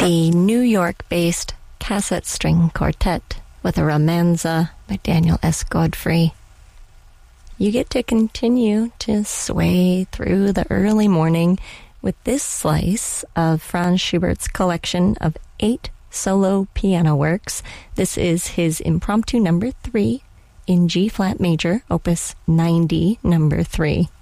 the New York-based Cassette String Quartet with a Romanza by Daniel S. Godfrey. You get to continue to sway through the early morning with this slice of Franz Schubert's collection of 8 solo piano works. This is his Impromptu number 3 in G-flat major, opus 90, number 3.